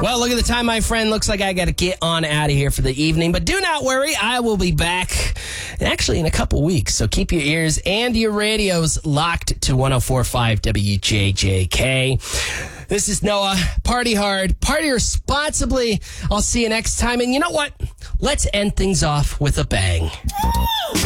Well, look at the time, my friend. Looks like I got to get on out of here for the evening. But do not worry. I will be back actually in a couple weeks. So keep your ears and your radios locked to 104.5 WJJK. This is Noah. Party hard. Party responsibly. I'll see you next time. And you know what? Let's end things off with a bang.